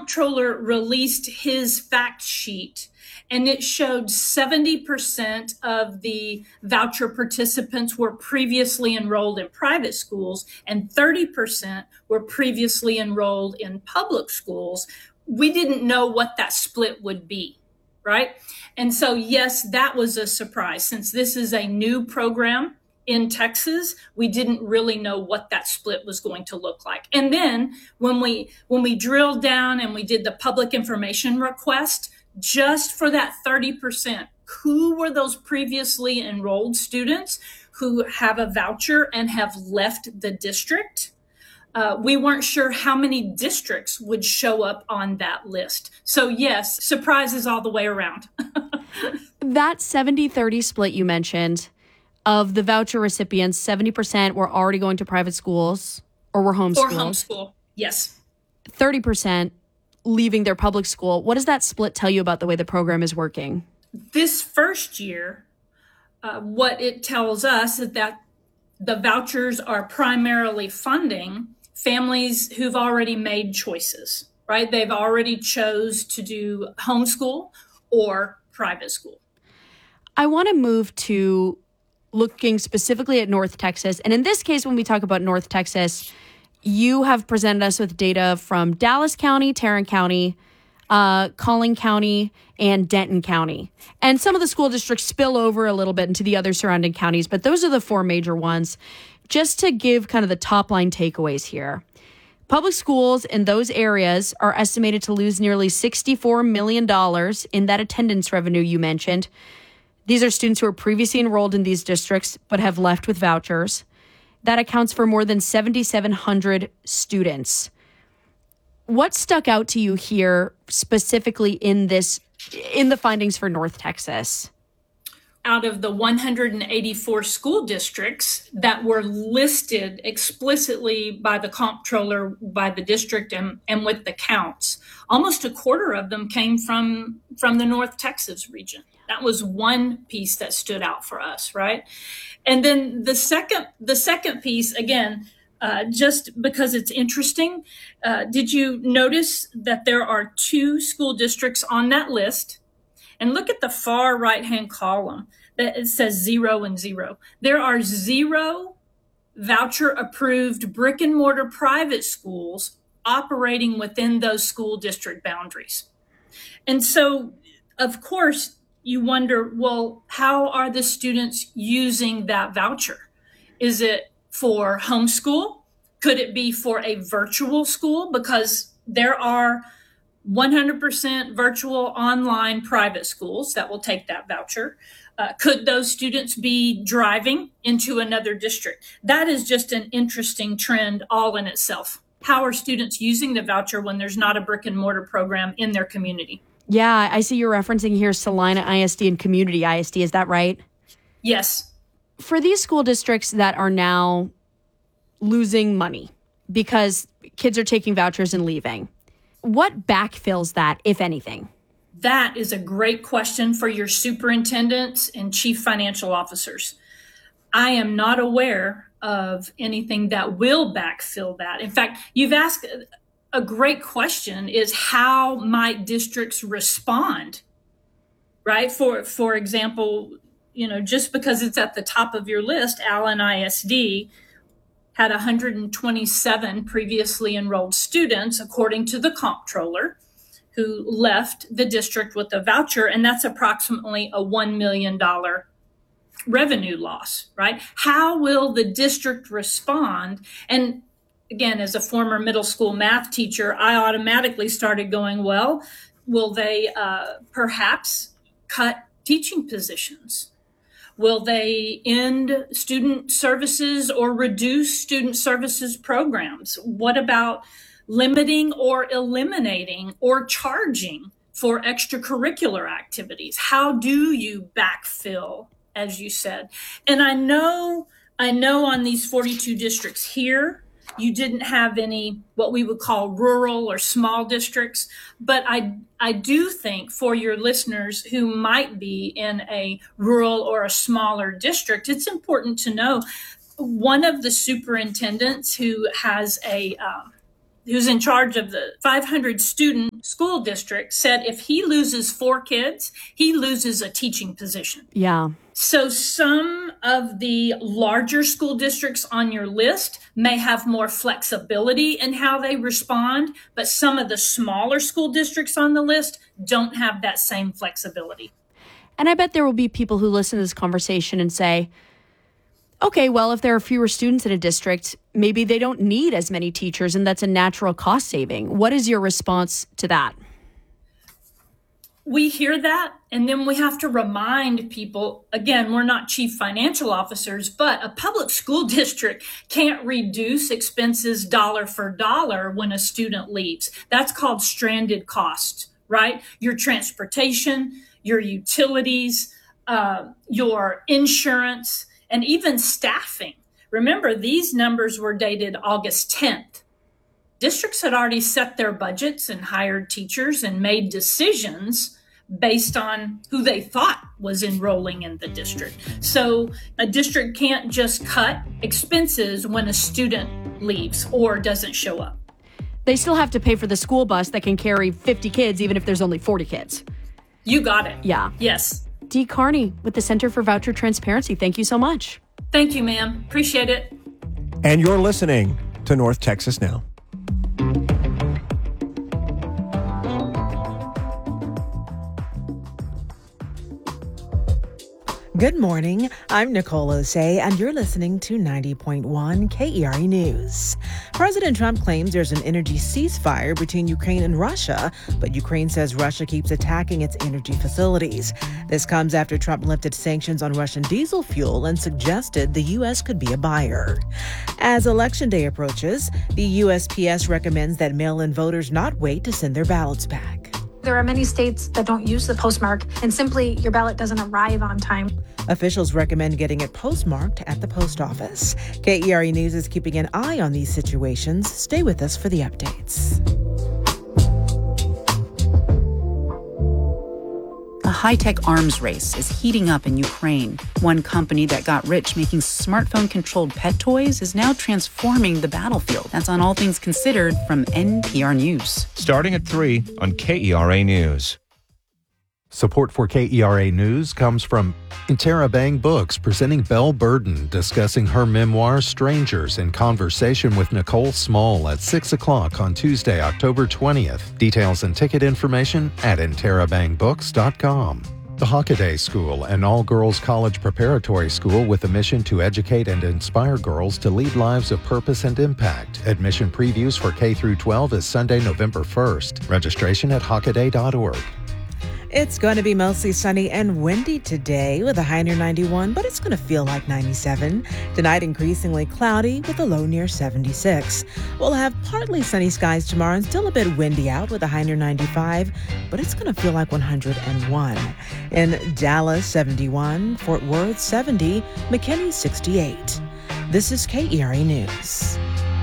comptroller released his fact sheet, and it showed 70% of the voucher participants were previously enrolled in private schools and 30% were previously enrolled in public schools. We didn't know what that split would be, right? And so, yes, that was a surprise. Since this is a new program in Texas, we didn't really know what that split was going to look like. And then when we drilled down and we did the public information request, just for that 30%, who were those previously enrolled students who have a voucher and have left the district? We weren't sure how many districts would show up on that list. So yes, surprises all the way around. That 70-30 split you mentioned, of the voucher recipients, 70% were already going to private schools or were homeschooled. Or homeschool, yes. 30% leaving their public school. What does that split tell you about the way the program is working? This first year, what it tells us is that the vouchers are primarily funding families who've already made choices, right? They've already chose to do homeschool or private school. I want to move to looking specifically at North Texas. And in this case, when we talk about North Texas, you have presented us with data from Dallas County, Tarrant County, Collin County, and Denton County. And some of the school districts spill over a little bit into the other surrounding counties, but those are the four major ones. Just to give kind of the top line takeaways here. Public schools in those areas are estimated to lose nearly $64 million in that attendance revenue you mentioned. These are students who are previously enrolled in these districts but have left with vouchers. That accounts for more than 7,700 students. What stuck out to you here specifically in the findings for North Texas? Out of the 184 school districts that were listed explicitly by the comptroller, by the district, and with the counts, almost a quarter of them came from the North Texas region. That was one piece that stood out for us, right? And then the second piece, again, just because it's interesting, did you notice that there are two school districts on that list? And look at the far right-hand column that it says 0 and 0. There are 0 voucher-approved brick-and-mortar private schools operating within those school district boundaries. And so, of course, you wonder, well, how are the students using that voucher? Is it for homeschool? Could it be for a virtual school? Because there are 100% virtual online private schools that will take that voucher. Could those students be driving into another district? That is just an interesting trend all in itself. How are students using the voucher when there's not a brick and mortar program in their community? Yeah, I see you're referencing here Salina ISD and Community ISD. Is that right? Yes. For these school districts that are now losing money because kids are taking vouchers and leaving, what backfills that, if anything? That is a great question for your superintendents and chief financial officers. I am not aware of anything that will backfill that. In fact, you've asked a great question, is how might districts respond, right? For example, just because it's at the top of your list, Allen ISD had 127 previously enrolled students, according to the comptroller, who left the district with a voucher, and that's approximately a $1 million revenue loss, right? How will the district respond? And again, as a former middle school math teacher, I automatically started going, well, will they perhaps cut teaching positions? Will they end student services or reduce student services programs? What about limiting or eliminating or charging for extracurricular activities? How do you backfill, as you said? And I know on these 42 districts here, you didn't have any what we would call rural or small districts, but I do think for your listeners who might be in a rural or a smaller district, it's important to know one of the superintendents who has who's in charge of the 500 student school district, said if he loses 4 kids, he loses a teaching position. Yeah. So some of the larger school districts on your list may have more flexibility in how they respond, but some of the smaller school districts on the list don't have that same flexibility. And I bet there will be people who listen to this conversation and say, okay, well, if there are fewer students in a district, maybe they don't need as many teachers, and that's a natural cost saving. What is your response to that? We hear that, and then we have to remind people, again, we're not chief financial officers, but a public school district can't reduce expenses dollar for dollar when a student leaves. That's called stranded costs, right? Your transportation, your utilities, your insurance, and even staffing. Remember, these numbers were dated August 10th. Districts had already set their budgets and hired teachers and made decisions based on who they thought was enrolling in the district. So a district can't just cut expenses when a student leaves or doesn't show up. They still have to pay for the school bus that can carry 50 kids, even if there's only 40 kids. You got it. Yeah. Yes. Dee Carney with the Center for Voucher Transparency. Thank you so much. Thank you, ma'am. Appreciate it. And you're listening to North Texas Now. Good morning. I'm Nicole Osei, and you're listening to 90.1 KERE News. President Trump claims there's an energy ceasefire between Ukraine and Russia, but Ukraine says Russia keeps attacking its energy facilities. This comes after Trump lifted sanctions on Russian diesel fuel and suggested the U.S. could be a buyer. As Election Day approaches, the USPS recommends that mail-in voters not wait to send their ballots back. There are many states that don't use the postmark, and simply your ballot doesn't arrive on time. Officials recommend getting it postmarked at the post office. KERE News is keeping an eye on these situations. Stay with us for the updates. A high-tech arms race is heating up in Ukraine. One company that got rich making smartphone-controlled pet toys is now transforming the battlefield. That's on All Things Considered from NPR News. Starting at 3 on KERA News. Support for KERA News comes from Interabang Books, presenting Belle Burden, discussing her memoir, Strangers, in conversation with Nicole Small at 6 o'clock on Tuesday, October 20th. Details and ticket information at interabangbooks.com. The Hockaday School, an all-girls college preparatory school with a mission to educate and inspire girls to lead lives of purpose and impact. Admission previews for K-12 is Sunday, November 1st. Registration at hockaday.org. It's going to be mostly sunny and windy today with a high near 91, but it's going to feel like 97. Tonight, increasingly cloudy with a low near 76. We'll have partly sunny skies tomorrow and still a bit windy out with a high near 95, but it's going to feel like 101. In Dallas, 71, Fort Worth, 70, McKinney, 68. This is KERE News.